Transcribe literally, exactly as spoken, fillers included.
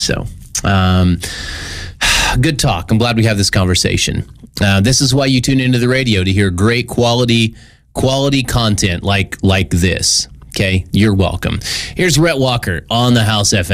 So, um, good talk. I'm glad we have this conversation. Uh, this is why you tune into the radio, to hear great quality quality content like like this. Okay, you're welcome. Here's Rhett Walker on the House F M.